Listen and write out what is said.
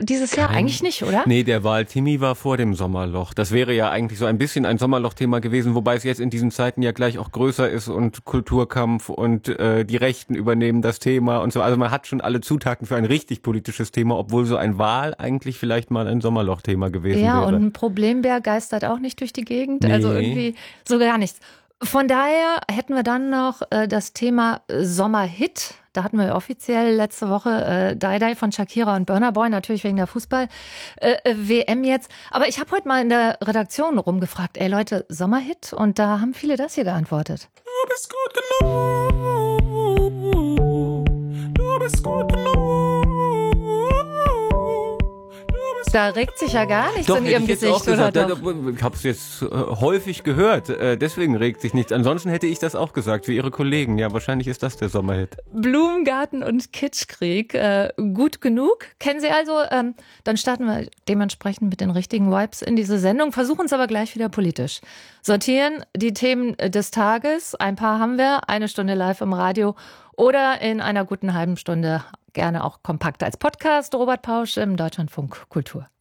dieses Jahr eigentlich nicht, oder? Nee, der Wahltimi war vor dem Sommerloch. Das wäre ja eigentlich so ein bisschen ein Sommerloch-Thema gewesen, wobei es jetzt in diesen Zeiten ja gleich auch größer ist und Kulturkampf und die Rechten übernehmen das Thema und so. Also man hat schon alle Zutaten für ein richtig politisches Thema, obwohl so ein Wahl eigentlich vielleicht mal ein Sommerloch-Thema gewesen wäre. Ja, und ein Problembär geistert auch nicht durch die Gegend. Nee. Also irgendwie so gar nichts. Von daher hätten wir dann noch das Thema Sommerhit. Da hatten wir offiziell letzte Woche Die Die von Shakira und Burna Boy, natürlich wegen der Fußball-WM jetzt. Aber ich habe heute mal in der Redaktion rumgefragt, ey Leute, Sommerhit? Und da haben viele das hier geantwortet. Du bist gut genug. Du bist gut genug. Da regt sich ja gar nichts Doch, in ihrem hätte ich jetzt Gesicht, auch oder gesagt. doch? Ich habe es jetzt häufig gehört, deswegen regt sich nichts. Ansonsten hätte ich das auch gesagt, wie Ihre Kollegen. Ja, wahrscheinlich ist das der Sommerhit. Blumengarten und Kitschkrieg, gut genug. Kennen Sie also? Dann starten wir dementsprechend mit den richtigen Vibes in diese Sendung, versuchen es aber gleich wieder politisch. Sortieren die Themen des Tages, ein paar haben wir, 1 Stunde live im Radio oder in einer guten halben Stunde gerne auch kompakt als Podcast. Robert Pausch im Deutschlandfunk Kultur.